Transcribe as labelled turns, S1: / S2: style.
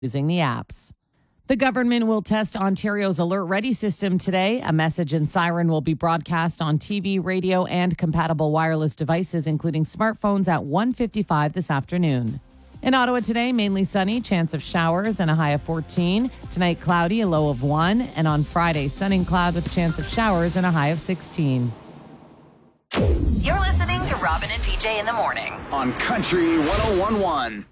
S1: using the apps. The government will test Ontario's Alert Ready system today. A message and siren will be broadcast on TV, radio, and compatible wireless devices, including smartphones, at 1:55 this afternoon. In Ottawa today, mainly sunny, chance of showers and a high of 14. Tonight, cloudy, a low of 1. And on Friday, sun and cloud with a chance of showers and a high of 16.
S2: You're listening to Robin and PJ in the morning
S3: on Country 101.1.